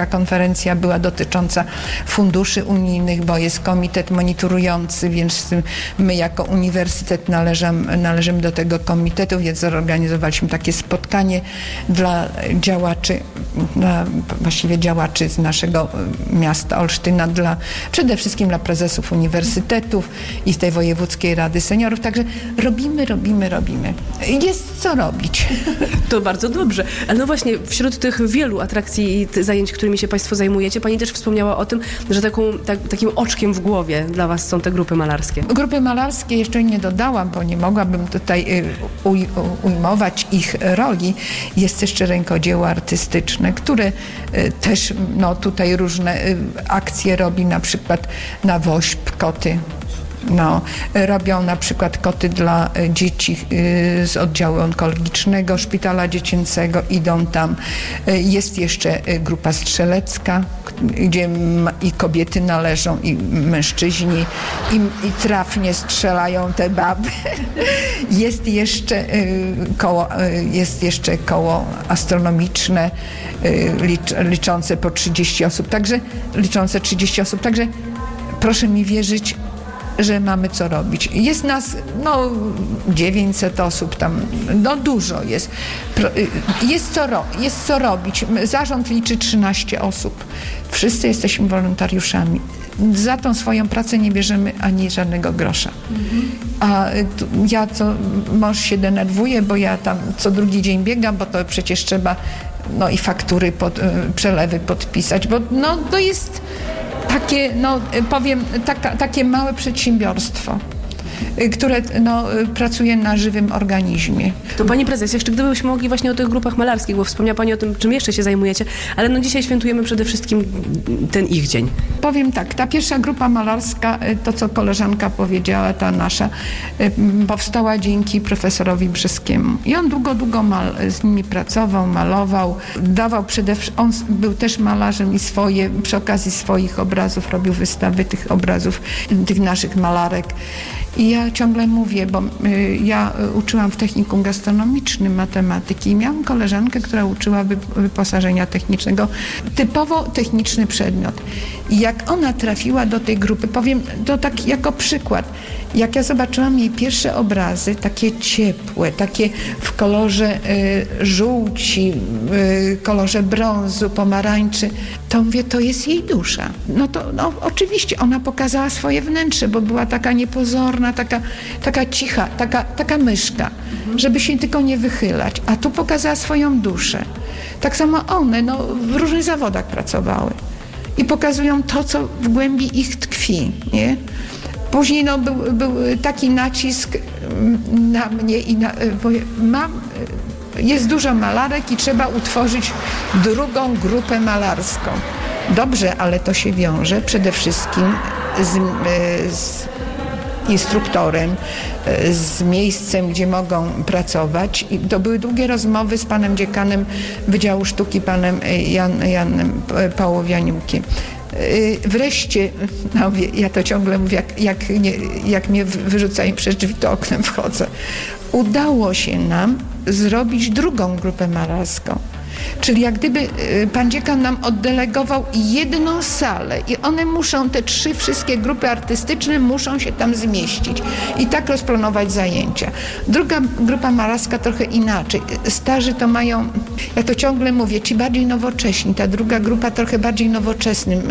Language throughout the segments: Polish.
taka konferencja była dotycząca funduszy unijnych, bo jest komitet monitorujący, więc my jako uniwersytet należymy do tego komitetu, więc zorganizowaliśmy takie spotkanie dla właściwie działaczy z naszego miasta Olsztyna, przede wszystkim dla prezesów uniwersytetów i z tej Wojewódzkiej Rady Seniorów. Także robimy. Jest co robić. To bardzo dobrze. Ale no właśnie, wśród tych wielu atrakcji i zajęć, którymi się Państwo zajmujecie, Pani też wspomniała o tym, że takim oczkiem w głowie dla Was są te grupy malarskie. Grupy malarskie jeszcze nie dodałam, bo nie mogłabym tutaj ujmować ich roli. Jest jeszcze rękodzieło artystyczne, które też tutaj różne akcje robi, na przykład na WOŚP koty. Robią na przykład koty dla dzieci z oddziału onkologicznego Szpitala Dziecięcego, idą tam. Jest jeszcze grupa strzelecka, gdzie i kobiety należą, i mężczyźni, i trafnie strzelają te baby. Jest jeszcze koło astronomiczne, liczące 30 osób, także proszę mi wierzyć, że mamy co robić. Jest nas 900 osób tam, dużo jest. Jest co robić. Zarząd liczy 13 osób. Wszyscy jesteśmy wolontariuszami. Za tą swoją pracę nie bierzemy ani żadnego grosza. A mąż się denerwuje, bo ja tam co drugi dzień biegam, bo to przecież trzeba i faktury, przelewy podpisać, bo to jest takie, takie małe przedsiębiorstwo, które pracuje na żywym organizmie. To Pani Prezes, jeszcze gdybyśmy mogli właśnie o tych grupach malarskich, bo wspomniała Pani o tym, czym jeszcze się zajmujecie, ale dzisiaj świętujemy przede wszystkim ten ich dzień. Powiem tak, ta pierwsza grupa malarska, to co koleżanka powiedziała, ta nasza, powstała dzięki profesorowi Brzeskiemu. I on długo z nimi pracował, malował, on był też malarzem i przy okazji swoich obrazów robił wystawy tych obrazów, tych naszych malarek. I ja ciągle mówię, bo ja uczyłam w technikum gastronomicznym matematyki i miałam koleżankę, która uczyła wyposażenia technicznego. Typowo techniczny przedmiot. I jak ona trafiła do tej grupy, powiem to tak jako przykład, jak ja zobaczyłam jej pierwsze obrazy, takie ciepłe, takie w kolorze żółci, kolorze brązu, pomarańczy, to mówię, to jest jej dusza. Oczywiście ona pokazała swoje wnętrze, bo była taka niepozorna, taka cicha, taka myszka, żeby się tylko nie wychylać. A tu pokazała swoją duszę. Tak samo one w różnych zawodach pracowały i pokazują to, co w głębi ich tkwi, nie? Później był taki nacisk na mnie bo jest dużo malarek i trzeba utworzyć drugą grupę malarską. Dobrze, ale to się wiąże przede wszystkim z instruktorem, z miejscem, gdzie mogą pracować. I to były długie rozmowy z panem dziekanem Wydziału Sztuki, panem Janem Pałowianiukiem. Wreszcie, ja to ciągle mówię, jak mnie wyrzucają przez drzwi, to oknem wchodzę. Udało się nam zrobić drugą grupę malarską. Czyli jak gdyby pan dziekan nam oddelegował jedną salę i one te wszystkie grupy artystyczne muszą się tam zmieścić i tak rozplanować zajęcia. Druga grupa malarska trochę inaczej. Starzy to mają, ja to ciągle mówię, ci bardziej nowocześni, ta druga grupa trochę bardziej nowoczesnym.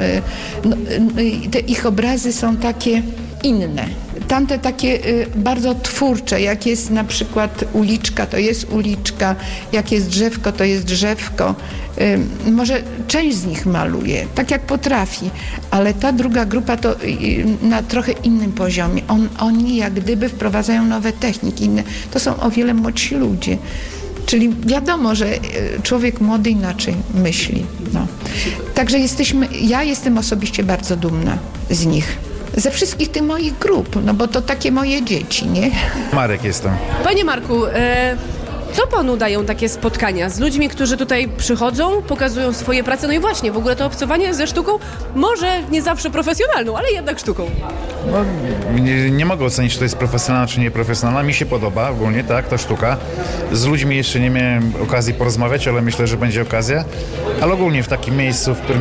Te ich obrazy są takie inne. Tamte takie bardzo twórcze, jak jest na przykład uliczka, to jest uliczka, jak jest drzewko, to jest drzewko. Może część z nich maluje, tak jak potrafi, ale ta druga grupa to na trochę innym poziomie. Oni jak gdyby wprowadzają nowe techniki, to są o wiele młodsi ludzie. Czyli wiadomo, że człowiek młody inaczej myśli. Także ja jestem osobiście bardzo dumna z nich. Ze wszystkich tych moich grup, bo to takie moje dzieci, nie? Marek jestem. Panie Marku, co panu dają takie spotkania z ludźmi, którzy tutaj przychodzą, pokazują swoje prace? I właśnie, w ogóle to obcowanie ze sztuką, może nie zawsze profesjonalną, ale jednak sztuką. Nie mogę ocenić, czy to jest profesjonalna, czy nieprofesjonalna. Mi się podoba ogólnie, tak, to sztuka. Z ludźmi jeszcze nie miałem okazji porozmawiać, ale myślę, że będzie okazja. Ale ogólnie w takim miejscu, w którym